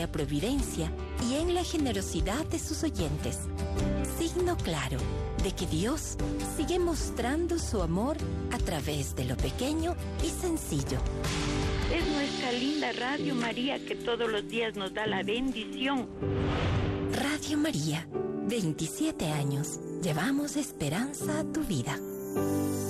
la providencia y en la generosidad de sus oyentes. Signo claro de que Dios sigue mostrando su amor a través de lo pequeño y sencillo. Es nuestra linda Radio María que todos los días nos da la bendición. Radio María, 27 años, llevamos esperanza a tu vida.